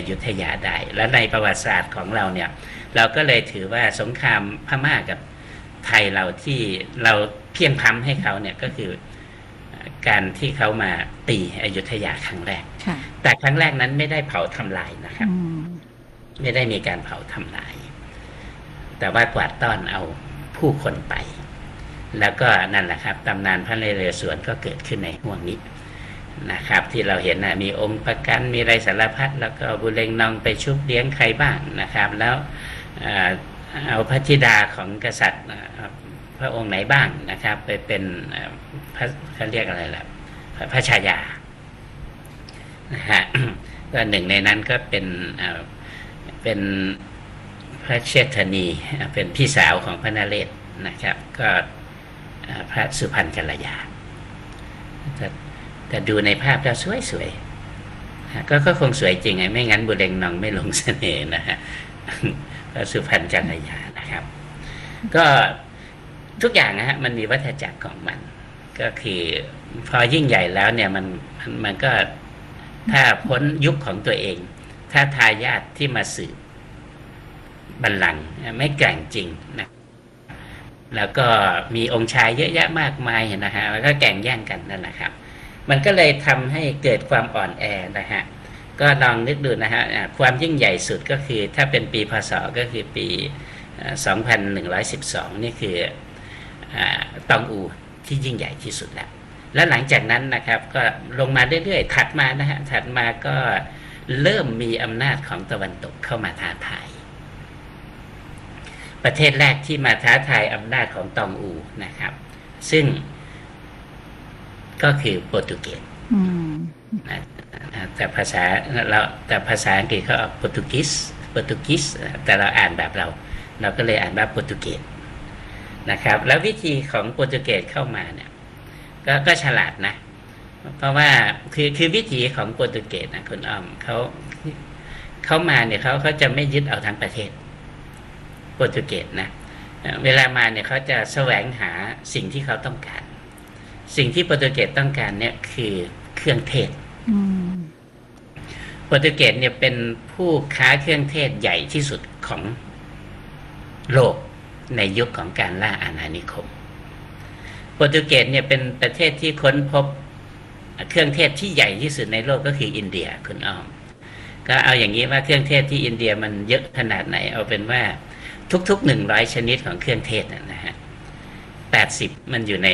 ยุธยาได้และในประวัติศาสตร์ของเราเนี่ยเราก็เลยถือว่าสงครามพม่ากับไทยเราที่เราเพียงพำให้เขาเนี่ยก็คือการที่เขามาตีอยุธยาครั้งแรกแต่ครั้งแรกนั้นไม่ได้เผาทำลายนะครับไม่ได้มีการเผาทำลายแต่ว่ากวาดต้อนเอาผู้คนไปแล้วก็นั่นแหละครับตำนานพระนเรศวรก็เกิดขึ้นในห่วงนี้นะครับที่เราเห็นนะมีองค์ประกันมีไรสารพัดแล้วก็บุเรงนองไปชุบเลี้ยงใครบ้างนะครับแล้วเอาพระธิดาของกษัตริย์พระองค์ไหนบ้างนะครับไปเป็นพระเขาเรียกอะไรล่ะพระชายานะฮะก็หนึ่งในนั้นก็เป็นพระเชษฐานีเป็นพี่สาวของพระนเรศนะครับก็พระสุพรรณกัลยาแต่ดูในภาพแล้วสวยๆก็คงสวยจริงไงไม่งั้นบุเรงนองไม่ลงเสน่ห์นะฮะพระสุพรรณกัลยานะครับก็ทุกอย่างนะฮะมันมีวัฏจักรของมันก็คือพอยิ่งใหญ่แล้วเนี่ยมันก็ถ้าพ้นยุคของตัวเองถ้าทายาทที่มาสืบบัลลังก์ไม่แกร่งจริงนะแล้วก็มีองค์ชายเยอะแยะมากมายนะฮะแล้วก็แข่งแย่งกันนั่นแหละครับมันก็เลยทำให้เกิดความอ่อนแอนะฮะก็ลองนึกดูนะฮะความยิ่งใหญ่สุดก็คือถ้าเป็นปีพ.ศ.ก็คือปี 2112 นี่คือตองอูที่ยิ่งใหญ่ที่สุดแล้วหลังจากนั้นนะครับก็ลงมาเรื่อยๆถัดมานะฮะถัดมาก็เริ่มมีอำนาจของตะวันตกเข้ามาท้าทายประเทศแรกที่มาท้าทายอำนาจของตองอูนะครับซึ่งก็คือโปรตุเกสแต่ภาษาอังกฤษเขาออกโปรตุกิสแต่เราอ่านแบบเราก็เลยอ่านว่าโปรตุเกสนะครับแล้ววิธีของโปรตุเกสเข้ามาเนี่ยก็ฉลาดนะเพราะว่าคือวิธีของโปรตุเกสนะคุณอ้อมเขามาเนี่ยเขาจะไม่ยึดเอาทั้งประเทศโปรตุเกสนะเวลามาเนี่ยเขาจะแสวงหาสิ่งที่เขาต้องการสิ่งที่โปรตุเกสต้องการเนี่ยคือเครื่องเทศโปรตุเกสเนี่ยเป็นผู้ค้าเครื่องเทศใหญ่ที่สุดของโลกในยุคของการล่าอาณานิคมโปรตุเกสเนี่ยเป็นประเทศที่ค้นพบเครื่องเทศที่ใหญ่ที่สุดในโลกก็คืออินเดียคุณอ้อมก็เอาอย่างนี้ว่าเครื่องเทศที่อินเดียมันเยอะขนาดไหนเอาเป็นว่าทุกๆ100ชนิดของเครื่องเทศนะฮะ80มันอยู่ใน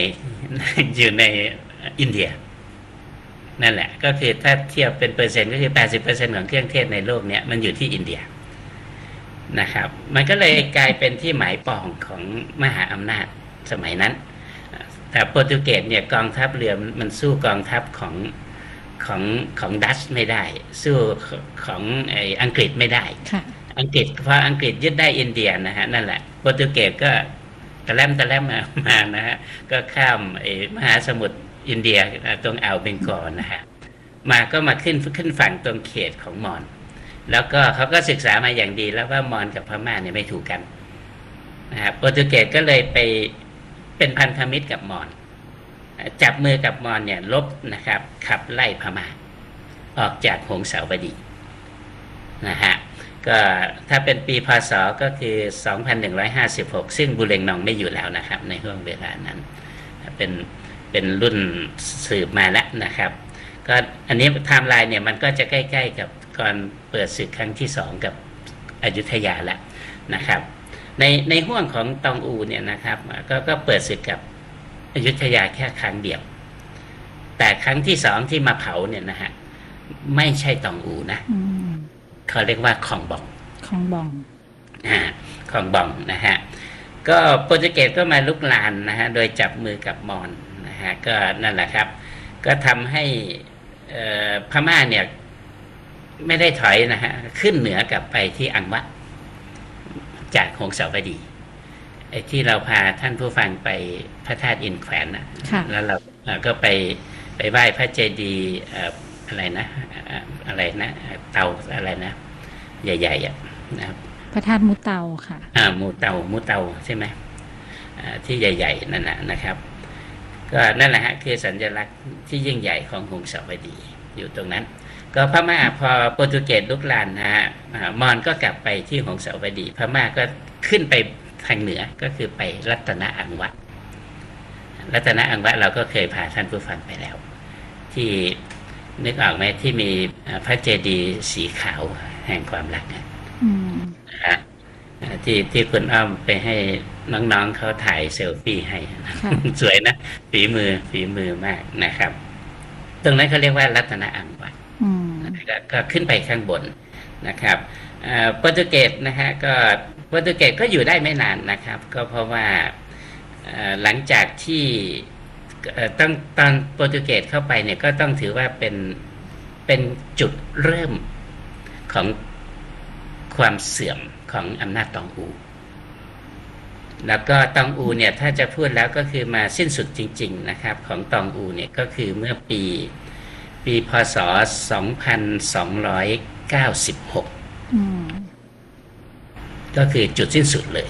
อินเดียนั่นแหละก็คือถ้าเทียบเป็นเปอร์เซ็นต์ก็คือ 80% ของเครื่องเทศในโลกเนี้ยมันอยู่ที่อินเดียนะครับมันก็เลยกลายเป็นที่หมายปองของมหาอำนาจสมัยนั้นแต่โปรตุเกสเนี่ยกองทัพเรือมันสู้กองทัพของดัตช์ไม่ได้สู้ของอังกฤษไม่ได้อังกฤษพออังกฤษยึดได้อินเดียนะฮะนั่นแหละโปรตุเกสก็ตะแลมมานะฮะก็ข้ามมหาสมุทรอินเดียตรงอ่าวเบงกอลนะฮะก็มาขึ้นฝั่งตรงเขตของมอญแล้วก็เขาก็ศึกษามาอย่างดีแล้วว่ามอญกับพม่าเนี่ยไม่ถูกกันนะครับโปรตุเกสก็เลยไปเป็นพันธมิตรกับมอญจับมือกับมอญเนี่ยลบนะครับขับไล่พม่าออกจากหงสาวดีนะฮะก็ถ้าเป็นปีพ.ศ.ก็คือ 2156 ซึ่งบุเรงนองไม่อยู่แล้วนะครับในช่วงเวลานั้นเป็นรุ่นสืบมาแล้วนะครับก็อันนี้ไทม์ไลน์เนี่ยมันก็จะใกล้ๆกับก่อนเปิดศึกครั้งที่2กับอยุธยาแล้วนะครับในห่วงของตองอูเนี่ยนะครับก็เปิดศึกกับอยุธยาแค่ครั้งเดียวแต่ครั้งที่2ที่มาเผาเนี่ยนะฮะไม่ใช่ตองอูนะเขาเรียกว่าคองบองคองบองนะฮะก็โปรตุเกสก็มาลุกลานนะฮะโดยจับมือกับมอญนะฮะก็นั่นแหละครับก็ทำให้พม่าเนี่ยไม่ได้ถอยนะฮะขึ้นเหนือกลับไปที่อังวะจากหงสาวดีที่เราพาท่านผู้ฟังไปพระธาตุอินแขวนนะแล้วเราก็ไปไหว้พระเจดีย์อะไรนะเตาอะไรนะใหญ่ๆนะครับพระธาตุมุเตาค่ะมุเตาใช่ไหมที่ใหญ่ๆนั่นนะครับก็นั่นแหละฮะคือสัญลักษณ์ที่ยิ่งใหญ่ของหงสาวดีอยู่ตรงนั้นก็พม่าพอโปรตุเกสลุกลานนะฮะมอญก็กลับไปที่หงสาวดีพม่าก็ขึ้นไปทางเหนือก็คือไปรัตนอังวะรัตนอังวะเราก็เคยพาท่านผู้ฟังไปแล้วที่นึกออกไหมที่มีพระเจดีย์สีขาวแห่งความรักนะฮะที่คุณอ้อมไปให้น้องๆเขาถ่ายเซลฟี่ให้สวยนะฝีมือมากนะครับตรงนั้นเขาเรียกว่ารัตนอังวะก็ขึ้นไปข้างบนนะครับโปรตุเกสนะฮะก็โปรตุเกสก็อยู่ได้ไม่นานนะครับก็เพราะว่าหลังจากที่ตอนโปรตุเกสเข้าไปเนี่ยก็ต้องถือว่าเป็นจุดเริ่มของความเสื่อมของอำนาจตองอูแล้วก็ตองอูเนี่ยถ้าจะพูดแล้วก็คือมาสิ้นสุดจริงๆนะครับของตองอูเนี่ยก็คือเมื่อปีพ.ศ. 2296ก็คือจุดสิ้นสุดเลย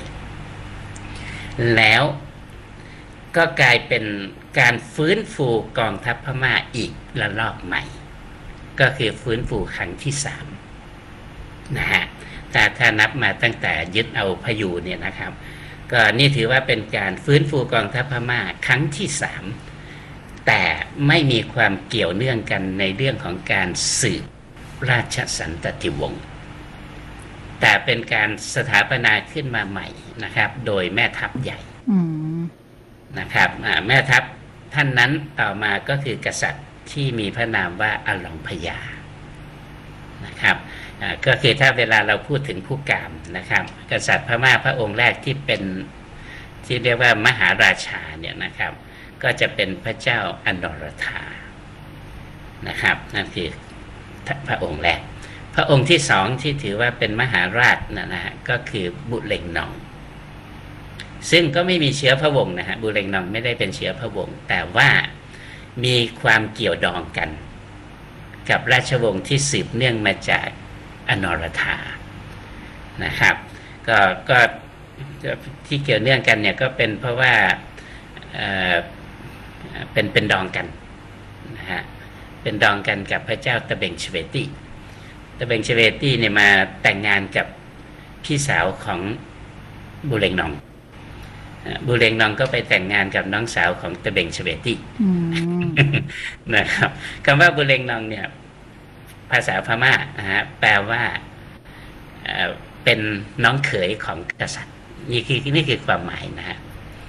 แล้วก็กลายเป็นการฟื้นฟูกองทัพพม่าอีกระลอกใหม่ก็คือฟื้นฟูครั้งที่3นะฮะถ้านับมาตั้งแต่ยึดเอาพยูเนี่ยนะครับก็นี่ถือว่าเป็นการฟื้นฟูกองทัพพม่าครั้งที่3แต่ไม่มีความเกี่ยวเนื่องกันในเรื่องของการสืบราชสันตติวงศ์แต่เป็นการสถาปนาขึ้นมาใหม่นะครับโดยแม่ทัพใหญ่นะครับแม่ทัพท่านนั้นต่อมาก็คือกษัตริย์ที่มีพระนามว่าอลองพญานะครับก็คือถ้าเวลาเราพูดถึงผู้กามนะครับกษัตริย์พม่าพระองค์แรกที่เป็นที่เรียกว่ามหาราชาเนี่ยนะครับก็จะเป็นพระเจ้าอนรธานะครับนั่นคือพระองค์แรกพระองค์ที่สองที่ถือว่าเป็นมหาราชนะฮะก็คือบุเร็งนองซึ่งก็ไม่มีเชื้อพระวงศ์นะฮะบุเร็งนองไม่ได้เป็นเชื้อพระวงศ์แต่ว่ามีความเกี่ยวดองกันกับราชวงศ์ที่สืบเนื่องมาจากอนรธานะครับก็ที่เกี่ยวเนื่องกันเนี่ยก็เป็นเพราะว่าเป็นดองกันนะฮะเป็นดองกันกับพระเจ้าตะเบงชเวตี้เนี่ยมาแต่งงานกับพี่สาวของบุเร็งนองบุเร็งนองก็ไปแต่งงานกับน้องสาวของตะเบงชเวตี้นะครับคำว่าบุเร็งนองเนี่ยภาษาพม่านะฮะแปลว่าเป็นน้องเขยของกษัตริย์นี่คือความหมายนะฮะ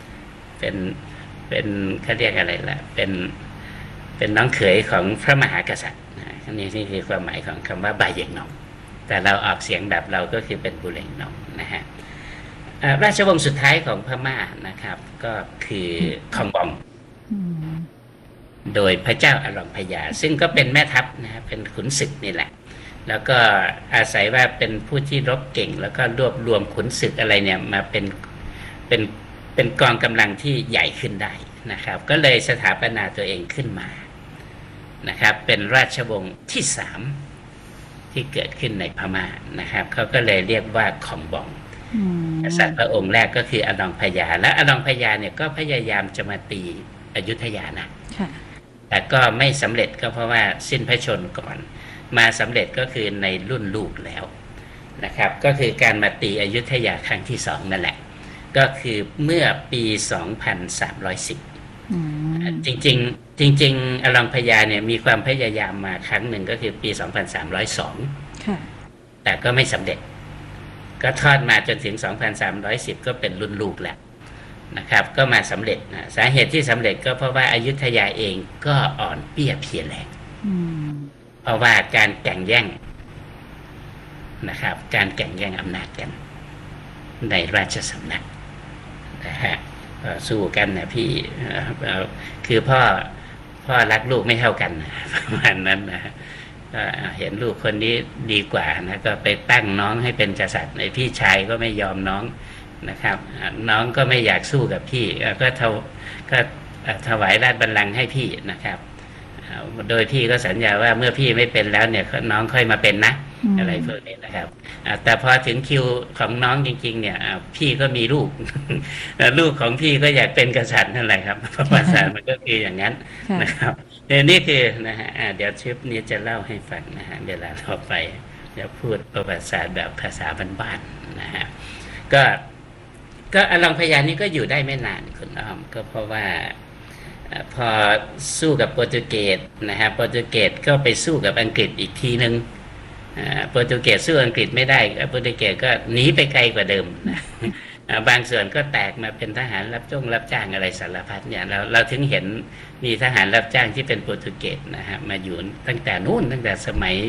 เป็นเขาเรียกอะไรล่ะเป็นน้องเขยของพระมหากษัตริย์นี่คือความหมายของคำว่าบาเยงนองแต่เราออกเสียงแบบเราก็คือเป็นบุเร็งนองนะฮะราชวงศ์สุดท้ายของพม่านะครับก็คือคองบองโดยพระเจ้าอลองพญาซึ่งก็เป็นแม่ทัพนะเป็นขุนศึกนี่แหละแล้วก็อาศัยว่าเป็นผู้ที่รบเก่งแล้วก็รวบรวมขุนศึกอะไรเนี่ยมาเป็นกองกำลังที่ใหญ่ขึ้นได้นะครับก็เลยสถาปนาตัวเองขึ้นมานะครับเป็นราชวงศ์ที่3ที่เกิดขึ้นในพม่านะครับเขาก็เลยเรียกว่าคองบองกษัตริย์พระองค์แรกก็คืออลองพญาและอลองพญาเนี่ยก็พยายามจะมาตีอยุธยานะแต่ก็ไม่สำเร็จก็เพราะว่าสิ้นพระชนม์ก่อนมาสำเร็จก็คือในรุ่นลูกแล้วนะครับก็คือการมาตีอยุธยาครั้งที่2นั่นแหละก็คือเมื่อปี2310จริงอลองพญาเนี่ยมีความพยายามมาครั้งหนึ่งก็คือปี2302แต่ก็ไม่สำเร็จก็ทอดมาจนถึง2310ก็เป็นรุ่นลูกแล้วนะครับก็มาสำเร็จนะสาเหตุที่สำเร็จก็เพราะว่าอยุธยาเองก็อ่อนเปี้ยเพลียแรงเพราะว่าการแข่งแย่งนะครับการแข่งแย่งอำนาจกันในราชสำนักนะฮะสู้กันนะพี่คือพ่อรักลูกไม่เท่ากันประมาณนั้นนะก็เห็นลูกคนนี้ดีกว่านะก็ไปตั้งน้องให้เป็นกษัตริย์ในพี่ชายก็ไม่ยอมน้องนะครับน้องก็ไม่อยากสู้กับพี่ก็ถวายราชบัลลังก์ให้พี่นะครับโดยพี่ก็สัญญาว่าเมื่อพี่ไม่เป็นแล้วเนี่ยน้องค่อยมาเป็นนะอะไรพวกนี้นะครับแต่พอถึงคิวของน้องจริงๆเนี่ยพี่ก็มีลูกลูกของพี่ก็อยากเป็นกษัตริย์นั่นแหละครับเพราะภาษามันก็คืออย่างนั้นนะครับนี่คือนะฮะเดี๋ยวทริปนี้จะเล่าให้ฟังนะฮะเวลาเราไปเดี๋ยวพูดประวัติศาสตร์แบบภาษาบ้านๆนะฮะก็อลองพญานี่ก็อยู่ได้ไม่นานคุณอ้อมก็เพราะว่าพอสู้กับโปรตุเกสนะฮะโปรตุเกสก็ไปสู้กับอังกฤษอีกทีนึงโปรตุเกสสู้อังกฤษไม่ได้โปรตุเกสก็หนีไปไกลกว่าเดิมนะบางส่วนก็แตกมาเป็นทหารรับจ้างอะไรสารพัดเนี่ยเราถึงเห็นมีทหารรับจ้างที่เป็นโปรตุเกสนะฮะมาอยู่ตั้งแต่สมัย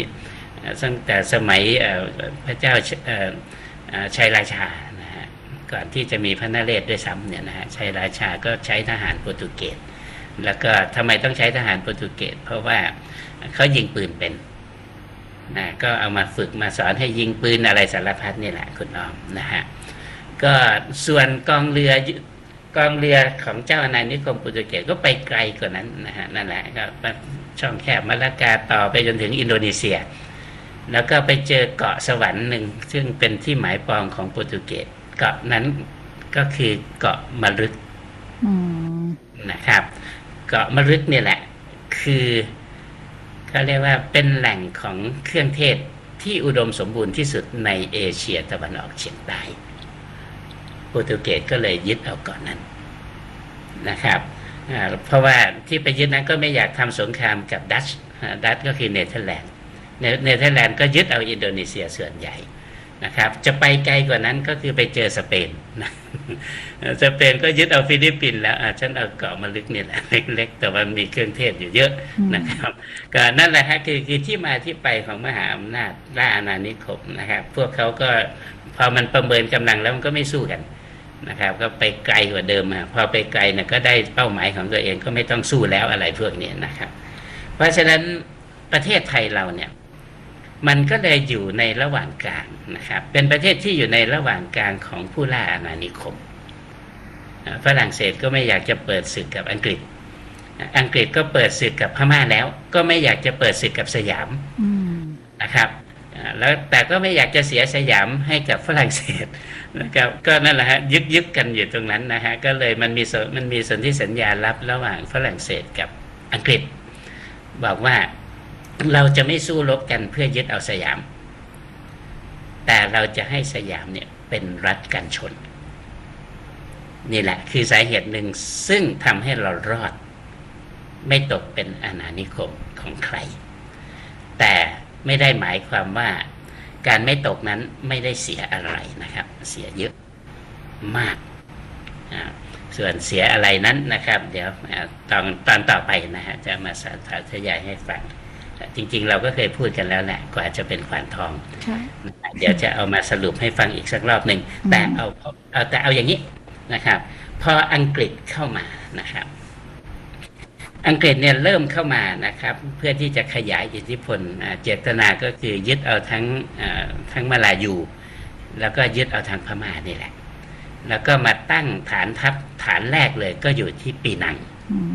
พระเจ้าชัยราชานะฮะก่อนที่จะมีพระนเรศด้วยซ้ำเนี่ยนะฮะชัยราชาก็ใช้ทหารโปรตุเกสแล้วก็ทำไมต้องใช้ทหารโปรตุเกสเพราะว่าเขายิงปืนเป็นนะก็เอามาฝึกมาสอนให้ยิงปืนอะไรสารพัดนี่แหละคุณอ้อมนะฮะก็ส่วนกองเรือของเจ้าอาณานิคมโปรตุเกสก็ไปไกลกว่านั้นนะฮะนั่นแหละก็ช่องแคบมาลากาต่อไปจนถึงอินโดนีเซียแล้วก็ไปเจอเกาะสวรรค์หนึ่งซึ่งเป็นที่หมายปองของโปรตุเกสเกาะนั้นก็คือเกาะมะรึกนะครับเกาะมะรึกเนี่ยแหละคือเขาเรียกว่าเป็นแหล่งของเครื่องเทศที่อุดมสมบูรณ์ที่สุดในเอเชียตะวันออกเฉียงใต้โปรตุเกสก็เลยยึดเอาเกาะนั้นนะครับเพราะว่าที่ไปยึดนั้นก็ไม่อยากทำสงครามกับดัชก็คือเนเธอร์แลนด์ก็ยึดเอาอินโดนีเซียส่วนใหญ่นะครับจะไปไกลกว่านั้นก็คือไปเจอสเปนนะสเปนก็ยึดเอาฟิลิปปินส์แล้วฉันเอาเกาะมะรึกนี่แหละเล็กๆแต่ว่ามีเครื่องเทศอยู่เยอะนะครับก็นั่นแหละฮะคือที่มาที่ไปของมหาอำนาจล่าอาณานิคมนะครับพวกเขาก็พอมันประเมินกำลังแล้วมันก็ไม่สู้กันนะครับก็ไปไกลกว่าเดิมพอไปไกลเนี่ยก็ได้เป้าหมายของตัวเองก็ไม่ต้องสู้แล้วอะไรพวกนี้นะครับเพราะฉะนั้นประเทศไทยเราเนี่ยมันก็เลยอยู่ในระหว่างกลางนะครับเป็นประเทศที่อยู่ในระหว่างกลางของผู้ล่าอาณานิคมฝรั่งเศสก็ไม่อยากจะเปิดศึกกับอังกฤษก็เปิดศึกกับพม่าแล้วก็ไม่อยากจะเปิดศึกกับสยามนะครับแล้วแต่ก็ไม่อยากจะเสียสยามให้กับฝรั่งเศสนะครับก็นั่นแหละฮะยึกกันอยู่ตรงนั้นนะฮะก็เลยมันมีสนธิสัญญาลับระหว่างฝรั่งเศสกับอังกฤษบอกว่าเราจะไม่สู้รบกันเพื่อยึดเอาสยามแต่เราจะให้สยามเนี่ยเป็นรัฐกันชนนี่แหละคือสาเหตุหนึ่งซึ่งทำให้เรารอดไม่ตกเป็นอาณานิคมของใครแต่ไม่ได้หมายความว่าการไม่ตกนั้นไม่ได้เสียอะไรนะครับเสียเยอะมากส่วนเสียอะไรนั้นนะครับเดี๋ยวตอนต่อไปนะฮะจะมาสาธยายให้ฟังจริงๆเราก็เคยพูดกันแล้วแหละกว่าจะเป็นขวานทองเดี๋ยวจะเอามาสรุปให้ฟังอีกสักรอบหนึ่งแต่เอาอย่างนี้นะครับพออังกฤษเข้ามานะครับอังกฤษเนี่ยเริ่มเข้ามานะครับเพื่อที่จะขยายอิทธิพลเจตนาก็คือยึดเอาทั้งมาลายูแล้วก็ยึดเอาทางพม่านี่แหละแล้วก็มาตั้งฐานทัพฐานแรกเลยก็อยู่ที่ปีนัง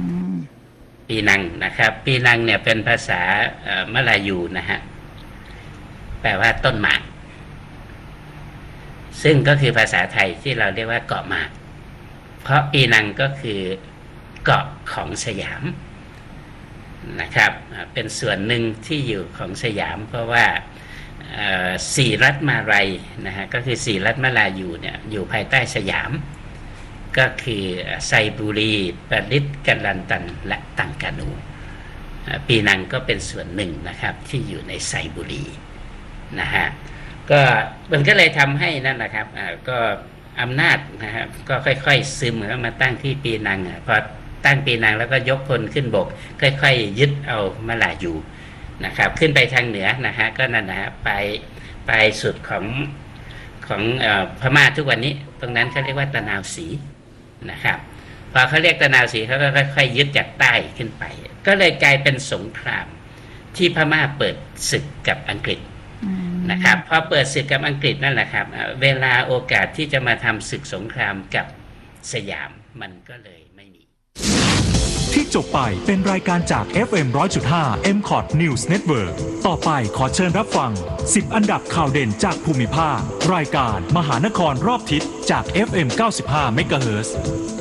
นะครับปีนังเนี่ยเป็นภาษามลายูนะฮะแปลว่าต้นหมากซึ่งก็คือภาษาไทยที่เราเรียกว่าเกาะหมากเพราะปีนังก็คือเกาะของสยามนะครับเป็นส่วนหนึ่งที่อยู่ของสยามเพราะว่า4รัฐมาลัยนะฮะก็คือ4รัฐมาลายูเนี่ยอยู่ภายใต้สยามก็คือไซบุรีปาริตกัลลันตันและตังกานูปีนังก็เป็นส่วนหนึ่งนะครับที่อยู่ในไซบุรีนะฮะก็มันก็เลยทำให้นั่นนะครับก็อำนาจนะครับก็ค่อยๆซึมเข้ามาตั้งที่ปีนังพอตั้งปีนังแล้วก็ยกพลขึ้นบกค่อยๆยึดเอามาลายูนะครับขึ้นไปทางเหนือนะฮะก็นั่นนะฮะไปสุดของพม่าทุกวันนี้ตรงนั้นเขาเรียกว่าตะนาวศรีนะครับพอเขาเรียกตะนาวศรีเขาก็ค่อยๆยึดจากใต้ขึ้นไปก็เลยกลายเป็นสงครามที่พม่าเปิดศึกกับอังกฤษนะครับพอเปิดศึกกับอังกฤษนั่นแหละครับเวลาโอกาสที่จะมาทำศึกสงครามกับสยามมันก็เลยไม่มีที่จบไปเป็นรายการจาก FM 100.5 MCOT News Network ต่อไปขอเชิญรับฟัง10อันดับข่าวเด่นจากภูมิภาครายการมหานครรอบทิศจาก FM 95 MHz